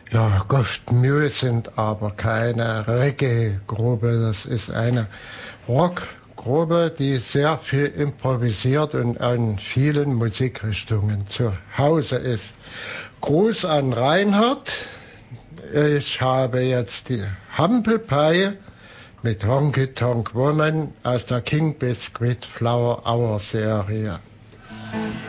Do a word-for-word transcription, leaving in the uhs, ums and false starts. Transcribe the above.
Ja, Goft Mule sind aber keine Reggae-Gruppe. Das ist eine Rockgruppe, die sehr viel improvisiert und an vielen Musikrichtungen zu Hause ist. Gruß an Reinhard. Ich habe jetzt die Humble Pie mit Honky Tonk Woman aus der King Biscuit Flower Hour Serie.